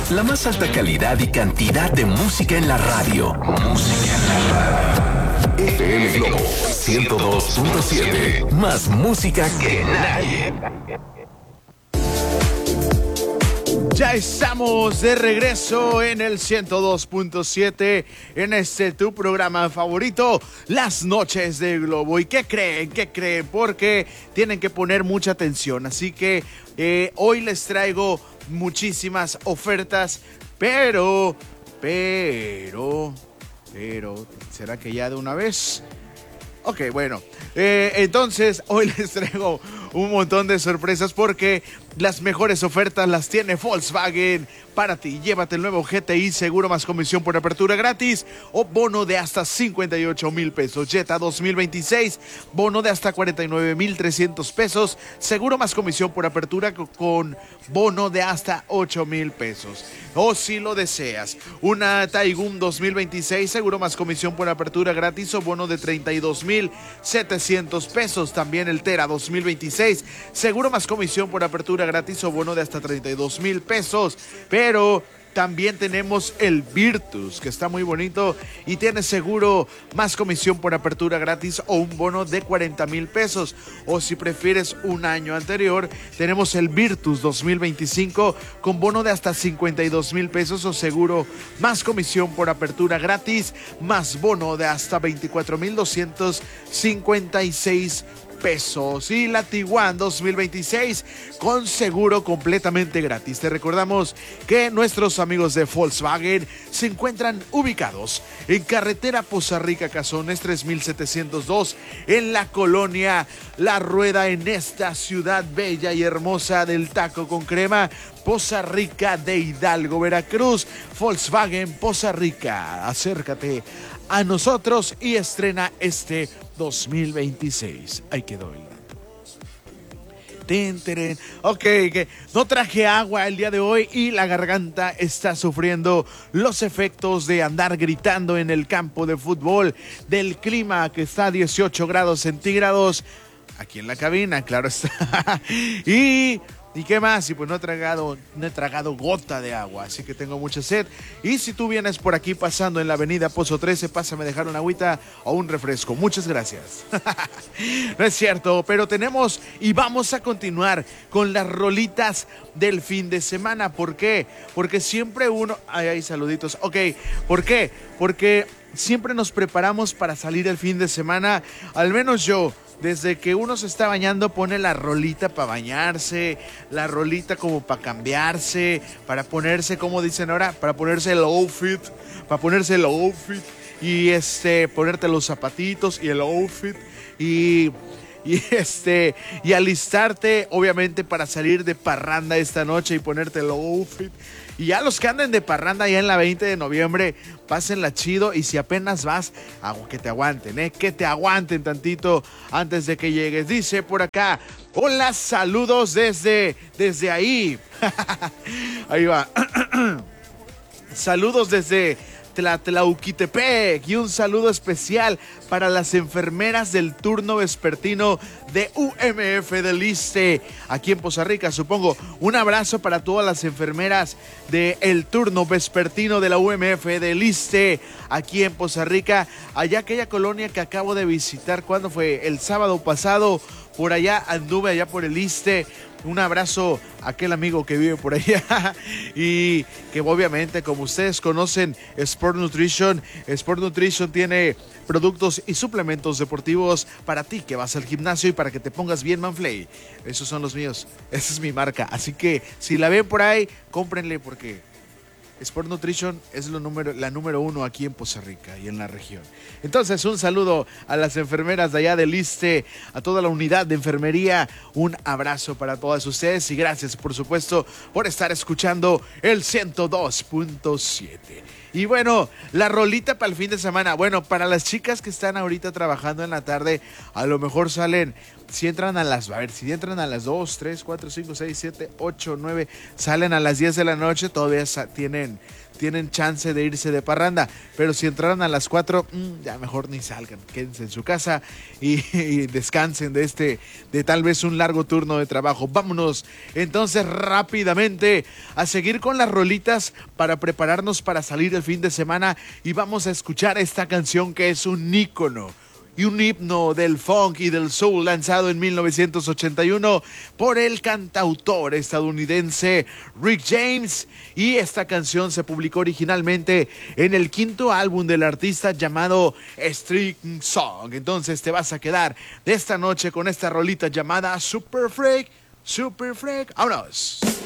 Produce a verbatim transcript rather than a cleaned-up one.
La más alta calidad y cantidad de música en la radio. Música en la radio. F M Globo ciento dos punto siete. Más música que nadie. Ya estamos de regreso en el ciento dos punto siete, en este tu programa favorito, Las Noches de Globo. ¿Y qué creen? ¿Qué creen? Porque tienen que poner mucha atención. Así que eh, hoy les traigo muchísimas ofertas, pero, pero, pero, ¿será que ya de una vez? Ok, bueno, eh, entonces hoy les traigo un montón de sorpresas porque las mejores ofertas las tiene Volkswagen para ti. Llévate el nuevo G T I seguro más comisión por apertura gratis o bono de hasta cincuenta y ocho mil pesos. Jetta dos mil veintiséis, bono de hasta cuarenta y nueve mil trescientos pesos, seguro más comisión por apertura con bono de hasta ocho mil pesos. O si lo deseas, una Taigun dos mil veintiséis, seguro más comisión por apertura gratis o bono de treinta y dos mil setecientos pesos. También el Tera dos mil veintiséis, seguro más comisión por apertura gratis o bono de hasta treinta y dos mil pesos. Pero también tenemos el Virtus, que está muy bonito y tiene seguro más comisión por apertura gratis o un bono de cuarenta mil pesos. O si prefieres un año anterior, tenemos el Virtus dos mil veinticinco con bono de hasta cincuenta y dos mil pesos o seguro más comisión por apertura gratis más bono de hasta veinticuatro mil doscientos cincuenta y seis pesos. Y la Tiguan dos mil veintiséis con seguro completamente gratis. Te recordamos que nuestros amigos de Volkswagen se encuentran ubicados en carretera Poza Rica Cazones tres mil setecientos dos en la colonia La Rueda, en esta ciudad bella y hermosa del taco con crema, Poza Rica de Hidalgo, Veracruz. Volkswagen Poza Rica, acércate a nosotros y estrena este dos mil veintiséis. Ahí quedó el Ten, teren. Ok, que no traje agua el día de hoy y la garganta está sufriendo los efectos de andar gritando en el campo de fútbol, del clima que está a dieciocho grados centígrados aquí en la cabina, claro está. y ¿Y qué más? Y pues no he tragado, no he tragado gota de agua, así que tengo mucha sed. Y si tú vienes por aquí pasando en la avenida Pozo trece, pásame a dejar una agüita o un refresco. Muchas gracias. No es cierto, pero tenemos y vamos a continuar con las rolitas del fin de semana. ¿Por qué? Porque siempre uno... Ay, ay, saluditos. Ok, ¿por qué? Porque siempre nos preparamos para salir el fin de semana, al menos yo. Desde que uno se está bañando pone la rolita para bañarse, la rolita como para cambiarse, para ponerse, como dicen ahora, para ponerse el outfit, para ponerse el outfit y este, ponerte los zapatitos y el outfit y... Y este, y alistarte, obviamente, para salir de parranda esta noche y ponerte el outfit. Y ya los que anden de parranda ya en la veinte de noviembre, pásenla chido. Y si apenas vas, hago que te aguanten, ¿eh? Que te aguanten tantito antes de que llegues. Dice por acá, hola, saludos desde, desde ahí. Ahí va. Saludos desde Tlatlauquitepec y un saludo especial para las enfermeras del turno vespertino de U M F del ISSSTE aquí en Poza Rica, supongo. Un abrazo para todas las enfermeras del turno vespertino de la U M F del ISSSTE aquí en Poza Rica, allá aquella colonia que acabo de visitar. ¿Cuándo fue? El sábado pasado. Por allá anduve, allá por el ISSSTE. Un abrazo a aquel amigo que vive por allá y que obviamente, como ustedes conocen, Sport Nutrition. Sport Nutrition tiene productos y suplementos deportivos para ti que vas al gimnasio y para que te pongas bien manflay. Esos son los míos, esa es mi marca. Así que si la ven por ahí, cómprenle porque Sport Nutrition es lo número, la número uno aquí en Poza Rica y en la región. Entonces, un saludo a las enfermeras de allá del ISSSTE, a toda la unidad de enfermería. Un abrazo para todas ustedes y gracias, por supuesto, por estar escuchando el ciento dos punto siete. Y bueno, la rolita para el fin de semana. Bueno, para las chicas que están ahorita trabajando en la tarde, a lo mejor salen si entran a las, a ver, si entran a las dos, tres, cuatro, cinco, seis, siete, ocho, nueve, salen a las diez de la noche, todavía tienen, tienen chance de irse de parranda. Pero si entraran a las cuatro, mmm, ya mejor ni salgan, quédense en su casa y, y descansen de este, de tal vez un largo turno de trabajo. Vámonos entonces rápidamente a seguir con las rolitas para prepararnos para salir el fin de semana, y vamos a escuchar esta canción que es un ícono y un himno del funk y del soul, lanzado en mil novecientos ochenta y uno por el cantautor estadounidense Rick James, y esta canción se publicó originalmente en el quinto álbum del artista llamado Street Song. Entonces te vas a quedar de esta noche con esta rolita llamada Super Freak, Super Freak. ¡Vámonos!